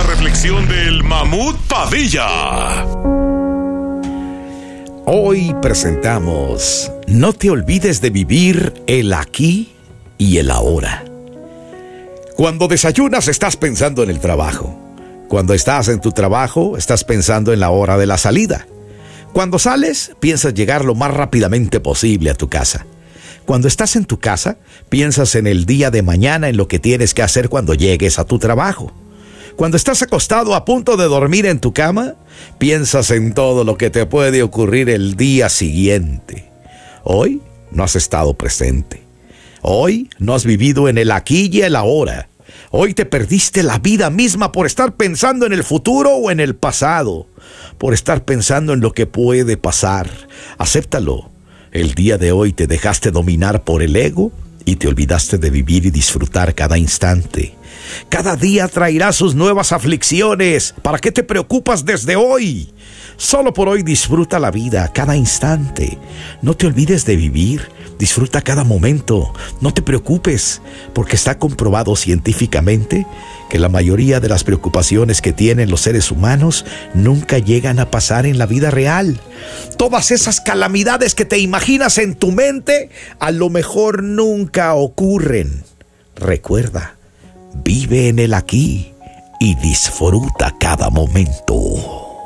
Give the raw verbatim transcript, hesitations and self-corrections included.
la reflexión del Mamut Padilla. Hoy presentamos No te olvides de vivir el aquí y el ahora. Cuando desayunas estás pensando en el trabajo. Cuando estás en tu trabajo estás pensando en la hora de la salida. Cuando sales piensas llegar lo más rápidamente posible a tu casa. Cuando estás en tu casa piensas en el día de mañana, en lo que tienes que hacer cuando llegues a tu trabajo. Cuando estás acostado a punto de dormir en tu cama, piensas en todo lo que te puede ocurrir el día siguiente. Hoy no has estado presente. Hoy no has vivido en el aquí y el ahora. Hoy te perdiste la vida misma por estar pensando en el futuro o en el pasado. Por estar pensando en lo que puede pasar. Acéptalo. El día de hoy te dejaste dominar por el ego y te olvidaste de vivir y disfrutar cada instante. Cada día traerá sus nuevas aflicciones. ¿Para qué te preocupas desde hoy? Solo por hoy disfruta la vida, cada instante. No te olvides de vivir. Disfruta cada momento. No te preocupes, porque está comprobado científicamente que la mayoría de las preocupaciones que tienen los seres humanos nunca llegan a pasar en la vida real. Todas esas calamidades que te imaginas en tu mente, a lo mejor nunca ocurren. Recuerda, vive en el aquí y disfruta cada momento.